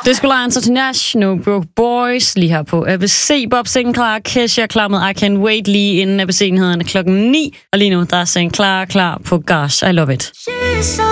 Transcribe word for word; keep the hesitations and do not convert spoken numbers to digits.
Det skulle Lions of Nash, No Broke Boys, lige her på A B C. Bob Sinclair, Kesha klar med I Can't Wait lige inden A B C-nyhederne klokken ni. Og lige nu, der er Sinclair klar på Gosh, I Love It.